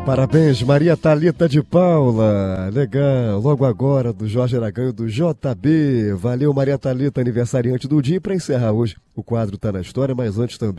Parabéns, Maria Thalita de Paula. Legal. Logo agora, do Jorge Aragão e do JB. Valeu, Maria Thalita, aniversariante do dia. E para encerrar hoje, o quadro Tá na História, mas antes também